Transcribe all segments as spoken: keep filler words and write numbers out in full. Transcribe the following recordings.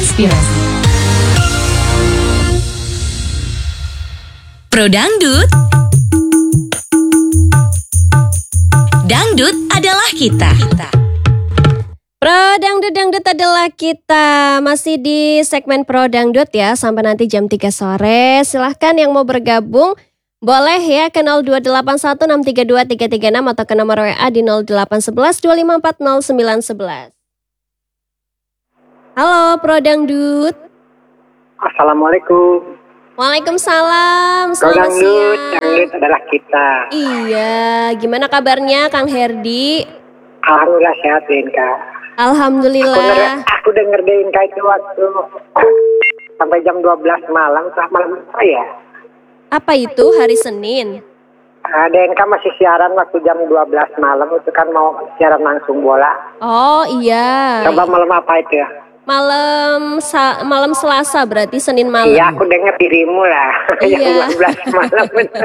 Inspirasi. Pro Dangdut. Dangdut adalah kita. Pro Dangdut, Dangdut adalah kita. Masih di segmen Pro Dangdut ya, sampai nanti jam tiga sore. Silahkan yang mau bergabung, boleh ya ke nol dua delapan satu enam tiga dua tiga tiga enam atau ke nomor W A di nol delapan satu satu dua lima empat nol sembilan satu satu. Halo Pro Dangdut. Assalamualaikum. Waalaikumsalam, Pro selamat Dangdut, siang. Dangdut adalah kita. Iya, gimana kabarnya Kang Herdi? Alhamdulillah sehat Inka. Aku, Alhamdulillah. denger, aku denger di Inka itu waktu sampai jam dua belas malam, saat malam apa ya? Apa itu hari Senin? Ada Inka masih siaran waktu jam dua belas malam, itu kan mau siaran langsung bola. Oh iya. Coba malam apa itu ya? Malam sa- malam Selasa berarti Senin malam. Iya, aku denger dirimu lah. Iya. Jam dua belas malam.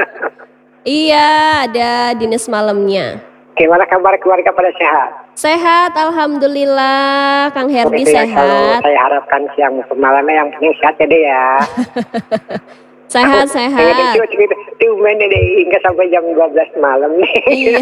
Iya, ada dinas malamnya. Gimana kabar keluarga pada sehat? Sehat, alhamdulillah. Kang Herdi Itu yang selalu sehat. saya harapkan siang malamnya yang penting sehat ya deh ya. Sehat, sehat. Itu main deh hingga sampai jam dua belas malam nih. Iya.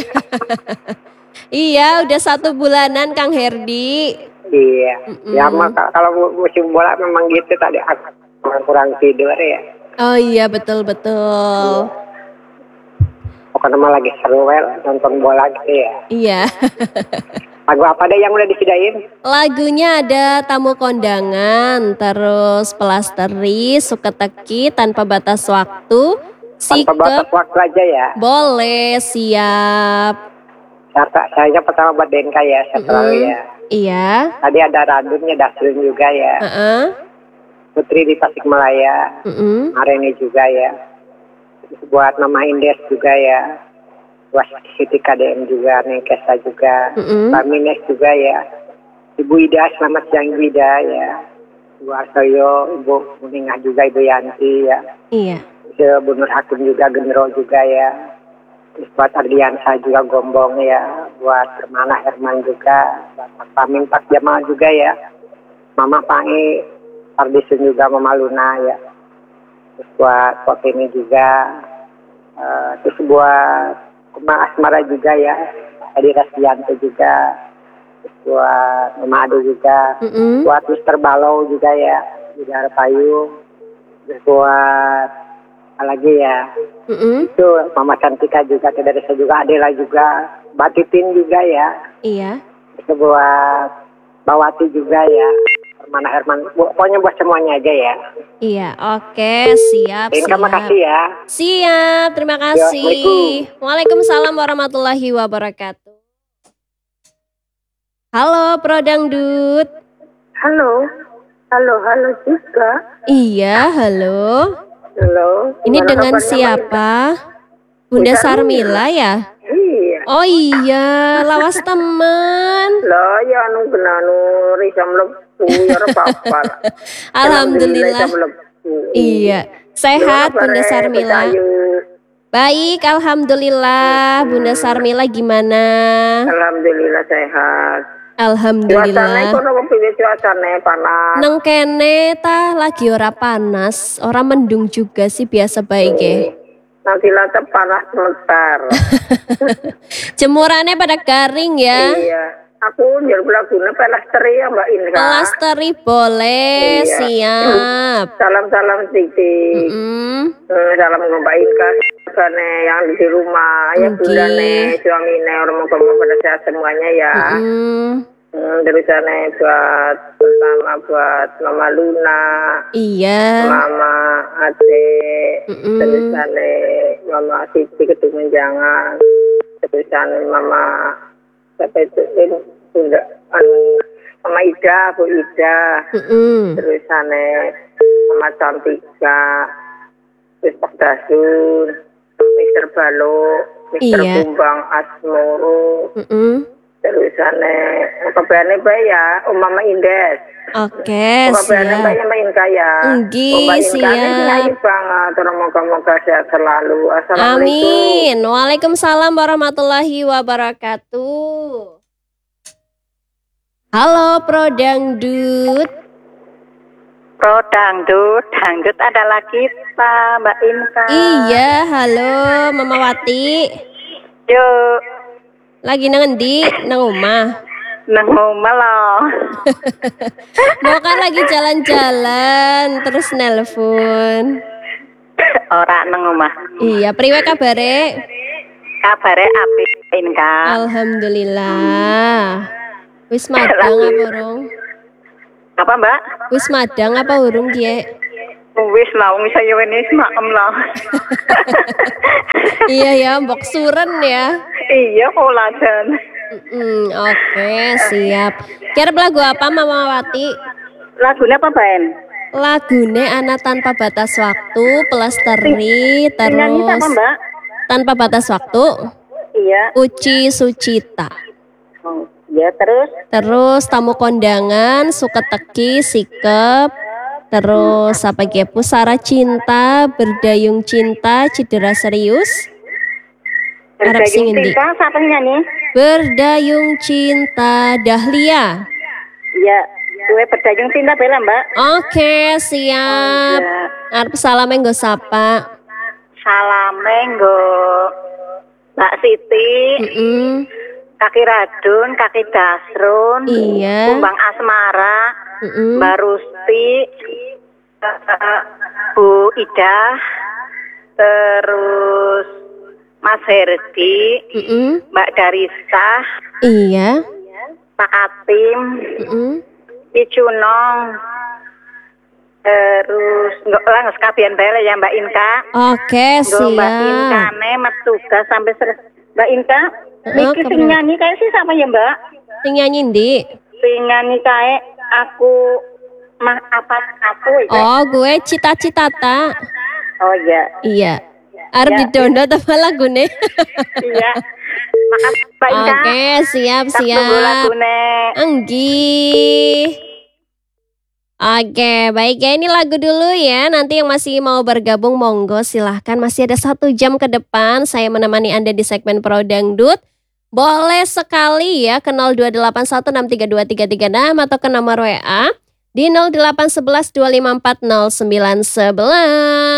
Iya, udah satu bulanan Kang Herdi. Iya. Mm-mm. Ya mah kalau musim bola memang gitu tadi aku kurang tidur ya. Oh iya, betul-betul. Pokoknya mah lagi seru well nonton bola gitu ya. Iya. Lagu apa deh yang udah disediain? Lagunya ada Tamu Kondangan, terus Pelasteri, Suketeki, Tanpa Batas Waktu, Tanpa batas Sikep, waktu aja ya. boleh, siap. Saya saya pertama buat Denka ya, saya selalu Mm-mm. ya. Iya. Tadi ada Radunnya, Dasrun juga ya. Heeh. Putri di Tasikmalaya, Mm-mm. Areni juga ya. Terus buat Mama Indes juga ya. Buat Siti K D M juga, Neng Kesa juga. Mm-mm. Pak Mines juga ya. Ibu Ida, selamat siang Ibu Ida ya. Ibu Arsoyo, Ibu Muningah juga, Ibu Yanti ya. Iya. Terus Bu Nur Hakim juga, Genero juga ya. Terus buat Ardiansa juga Gombong ya. Buat Hermana Herman juga. Buat Pak Pamin, Pak Jamal juga ya. Mama Pangi, Ardisun juga, Mama Luna ya. Terus buat Pak ini juga. Uh, terus buat Mama Asmara juga ya. Adi Rasdianto juga. Terus buat Mama Ade juga. Mm-mm. Buat Mister Balo juga ya. Juga Payung. Terus buat apa lagi ya. Mm-mm. Itu Mama Cantika juga, dari saya juga, Adela juga, Mbak Titin juga ya. Iya. Terus buat Bawati juga ya. Hermana Herman, pokoknya buat semuanya aja ya. Iya, oke, siap, Terima siap. kasih ya. Siap, terima kasih. Assalamualaikum. Waalaikumsalam warahmatullahi wabarakatuh. Halo, Pro Dangdut. Halo, halo, halo juga. Iya, halo. Halo. Ini Gimana dengan kabarnya, siapa? Bunda Bunda Sarmila ya? Mbak? Iya. Oh iya, lawas teman. Lah ya anu kena anu risa mlebu ya ora apa-apa. Alhamdulillah. Risa mlebu. Iya, sehat Bunda Sarmila. Baik, alhamdulillah. Bunda Sarmila gimana? Alhamdulillah sehat. Cuacane Alhamdulillah. kono kepiye cuacane panas? Neng kene tah lagi ora panas, ora mendung juga sih, biasa baik ya. Nanti lata panas sebentar. Jemurannya pada garing ya. Iya. Aku njaluk lagune pelasteri ya Mbak Indra. Pelasteri boleh, Iya. siap. Salam-salam titik. Mm. Hmm, salam Mbak Ika, keluargane yang di rumah, ya Oke. bundane, suamine, orang moga-moga pada sehat semuanya ya. Mm. Hmm, terusannya buat pertama buat Mama Luna, Iya. Mama Ade, Mm-mm. terusannya Mama Siti Ketumen Jangan, terusannya Mama siapa itu ini bunda, anu, Mama Ida, Bu Ida, Mm-mm. terusannya Mama Cantika. Terus Pak Dasun, Mister Balo, Mister Iya. Kumbang Asmoro, Mm-mm. terusannya kabarnya baik ya, Om Mama Indes. Oke, Kabarnya siap. baik ya Mbak Inka ya. Enggi, Oh, Mbak Inka ini siap. nyanyi banget, orang moga-moga sehat selalu. Assalamualaikum. Amin. Waalaikumsalam warahmatullahi wabarakatuh. Halo Pro Dangdut. Pro dangdut, dangdut adalah kita, Mbak Inka. Iya, halo Mama Wati. Yuk, Lagi nang endi? Nang omah. nang omah loh. Mau kan lagi jalan-jalan terus nelpon. Ora nang omah. Iya, priwe kabare? Kabare apik, Inka. Alhamdulillah. Wis madang apa urung? Apa, Mbak? Wis madang apa urung, Gie? Wis lah, wong saya wis maem lah. Iya ya, mbok suren ya. Iya, kolajan. Mm, Oke, siap. Kira lagu apa Mama Wati? Lagunya apa, Ben? Lagune Anak Tanpa Batas Waktu, Pelestari, Nyanyi apa, terus Mbak? Tanpa Batas Waktu, Iya. Uci Sucita. Oh, ya terus Terus Tamu Kondangan, Suketeki, Sikep. Terus apa lagi? Pusara Cinta, Berdayung Cinta, Cedera Serius. Harap sing Berdayung endi? Cinta, siapa yang nyanyi? Berdayung Cinta, Dahlia. Iya, gue Berdayung Cinta bela, Mbak. Oke, siap. Ya. Arep salame nggo sapa? Salame nggo Mbak Siti, Mm-mm. Kaki Radun, Kaki Dasrun, Iya. Kumbang Asmara, Mm-mm. Mbak Rusti, eh, Bu Ida, terus Mas Herdi, Mm-mm. Mbak Darisa, Iya. Pak Atim, Mm-mm. Icunong, terus nggak lah nggak sekabian bela ya Mbak Inka. Oke, Nggo Mbak Inka siap. ne mas tugas sampai selesai. Mbak Inka, Heeh, niki sing kepriwe? nyanyi kayak sih siapa ya Mbak? Sing nyanyi ndi? Sing nyanyi kayak aku mah apa aku itu. Oh, gue Cita-Cita ta. Oh iya, Iya. Arep Ya. di-download apa lagune? iya. Makasih Mbak Inka. Oke, siap, Tak tunggu siap. lagune. Anggi. Oke, baik ya, ini lagu dulu ya. Nanti yang masih mau bergabung monggo silahkan. Masih ada satu jam ke depan saya menemani Anda di segmen Pro Dangdut. Boleh sekali ya ke nol dua delapan satu enam tiga dua tiga tiga enam atau ke nomor W A di nol delapan satu satu dua lima empat nol sembilan satu satu.